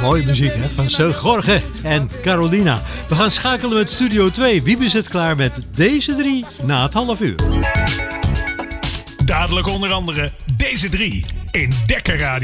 Mooie muziek hè, van Seu Jorge en Carolina. We gaan schakelen met Studio 2. Wiebe zit klaar met deze 3 na het half uur. Dadelijk onder andere deze 3 in Dekker Radio.